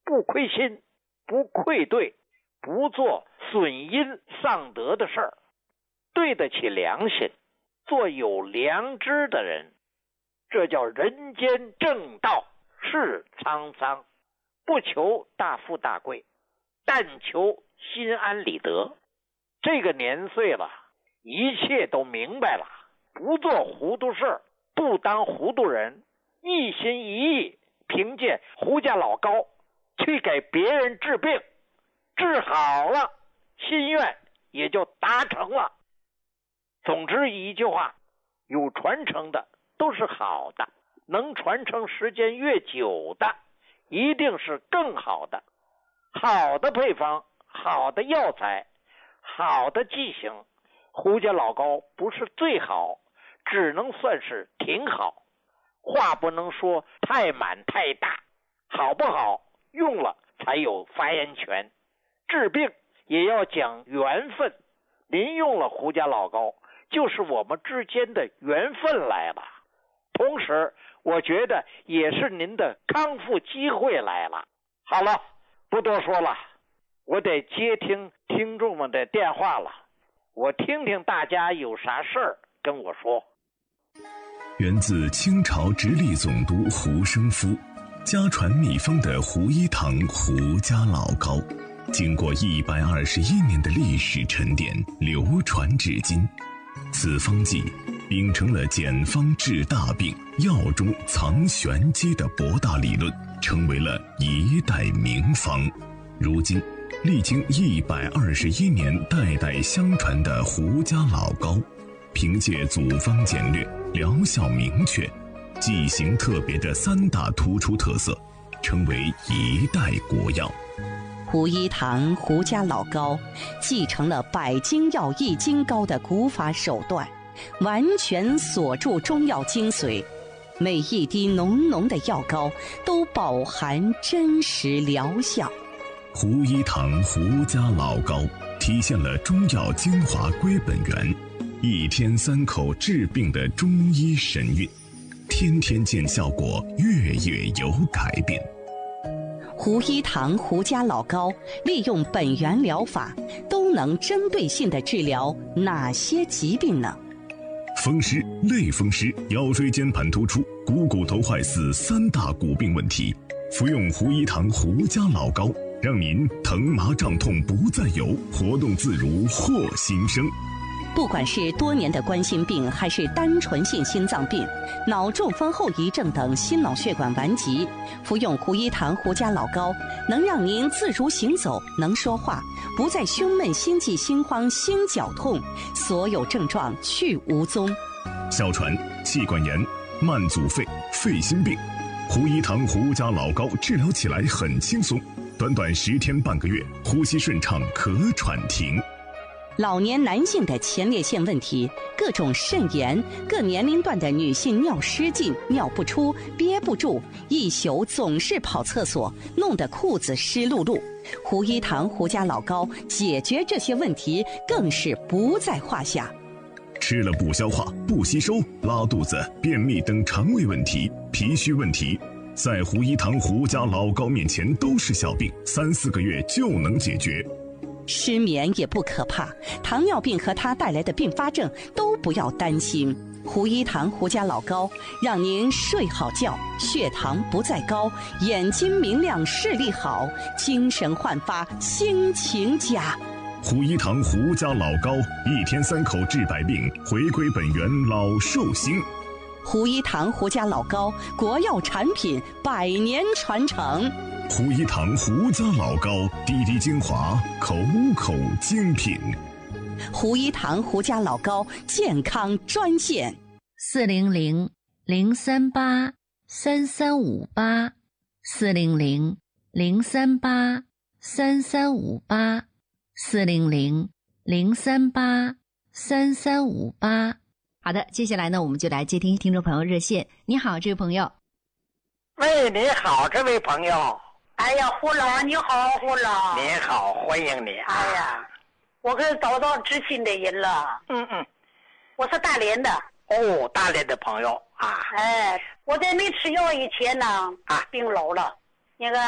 不亏心，不愧对，不做损阴丧德的事儿，对得起良心，做有良知的人，这叫人间正道，是沧桑，不求大富大贵，但求心安理得。这个年岁了，一切都明白了，不做糊涂事，不当糊涂人，一心一意凭借胡家老高去给别人治病，治好了，心愿也就达成了。总之一句话，有传承的都是好的，能传承时间越久的一定是更好的。好的配方，好的药材，好的剂型，胡家老高不是最好，只能算是挺好。话不能说太满太大，好不好用了才有发言权。治病也要讲缘分，您用了胡家老高，就是我们之间的缘分来了，同时我觉得也是您的康复机会来了。好了，不多说了，我得接听听众们的电话了，我听听大家有啥事儿跟我说。 源自清朝直隶总督胡生夫，家传秘方的胡一堂胡家老高，经过121年的历史沉淀，流传至今。此方剂秉承了简方治大病、药中藏玄机的博大理论，成为了一代名方。如今历经121年代代相传的胡家老高，凭借组方简略、疗效明确、剂型特别的3大突出特色，成为一代国药。 胡一堂胡家老高继承了百金药一金膏的古法手段，完全锁住中药精髓，每一滴浓浓的药膏都饱含真实疗效。 胡一堂胡家老高体现了中药精华归本源，1天3口治病的中医神韵，天天见效果，月月有改变。 胡一堂胡家老高利用本源疗法，都能针对性地治疗哪些疾病呢？ 风湿、类风湿、腰椎间盘突出、股头坏死3大骨病问题，服用胡一堂胡家老高，让您疼麻胀痛不再有，活动自如获新生。 不管是多年的冠心病，还是单纯性心脏病、脑中风后遗症等心脑血管顽疾，服用胡一堂胡家老高，能让您自如行走，能说话，不再胸闷、心悸、心慌、心绞痛，所有症状去无踪。 哮喘、气管炎、慢阻肺、肺心病，胡一堂胡家老高治疗起来很轻松，短短10天半个月，呼吸顺畅，可喘停。 老年男性的前列腺问题，各种肾炎，各年龄段的女性尿失禁、尿不出、憋不住，一宿总是跑厕所，弄得裤子湿漉漉。胡一堂胡家老高解决这些问题更是不在话下。 吃了不消化、不吸收、拉肚子、便秘等肠胃问题、脾虚问题，在胡一堂胡家老高面前都是小病，3、4个月就能解决。 失眠也不可怕，糖尿病和它带来的并发症都不要担心。胡一堂胡家老高让您睡好觉，血糖不再高，眼睛明亮，视力好，精神焕发，心情佳。 胡一堂胡家老高1天3口治百病，回归本源老寿星。 胡一堂胡家老高国药产品100年传承。 胡一堂胡家老高滴滴精华，口口精品。 胡一堂胡家老高健康专线 400-038-3358，400-038-3358。好的，接下来呢，我们就来接听听众朋友热线。你好，这位朋友。 喂，你好，这位朋友。 哎呀，胡老，你好，胡老。 你好，欢迎你。 哎呀，我可找到知心的人了。我是大连的。 哦，大连的朋友啊。 哎，我在没吃药以前呢，病老了。那个